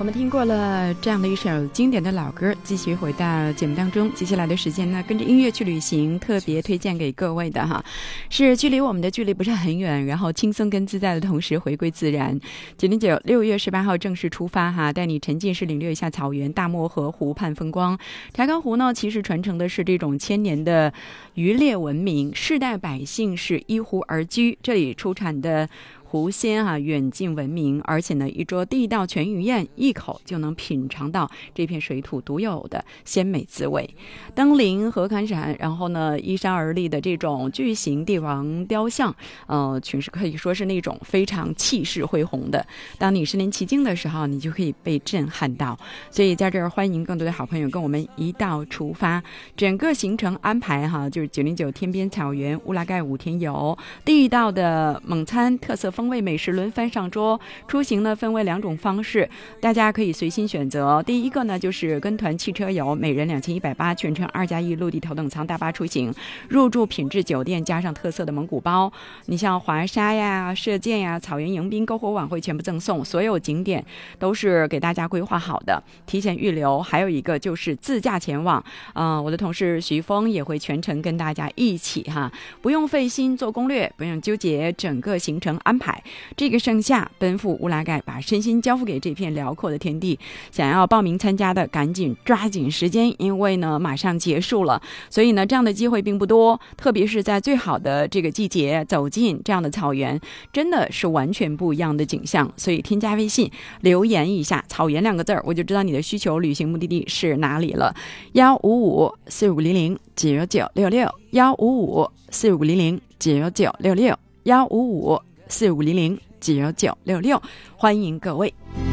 我们听过了这样的一首经典的老歌，继续回到节目当中。接下来的时间呢，跟着音乐去旅行，特别推荐给各位的是距离我们的距离不是很远，然后轻松跟自在的同时回归自然。909 6月18号正式出发带你沉浸式领略一下草原、大漠河湖畔风光。柴岗湖呢，其实传承的是这种千年的渔猎文明，世代百姓是依湖而居，这里出产的湖鲜远近闻名，而且呢，一桌地道全鱼宴，一口就能品尝到这片水土独有的鲜美滋味。登临河坎陕，然后呢，依山而立的这种巨型帝王雕像，全是可以说是那种非常气势恢宏的。当你身临其境的时候，你就可以被震撼到。所以在这儿欢迎更多的好朋友跟我们一道出发。整个行程安排就是909天边草原乌拉盖5天游，地道的蒙餐特色风味美食轮番上桌。出行呢分为2种方式，大家可以随心选择。第一个呢就是跟团汽车游，每人2180，全程2+1陆地头等舱大巴出行，入住品质酒店，加上特色的蒙古包。你像滑沙呀、射箭呀、草原迎宾、篝火晚会全部赠送，所有景点都是给大家规划好的，提前预留。还有一个就是自驾前往，我的同事徐峰也会全程跟大家一起不用费心做攻略，不用纠结整个行程安排。这个盛夏奔赴乌拉盖，把身心交付给这片辽阔的天地。想要报名参加的赶紧抓紧时间，因为呢马上结束了，所以呢这样的机会并不多，特别是在最好的这个季节走进这样的草原，真的是完全不一样的景象。所以添加微信留言一下草原2个字，我就知道你的需求旅行目的地是哪里了。15545009966 15545009966 15545009966，欢迎各位。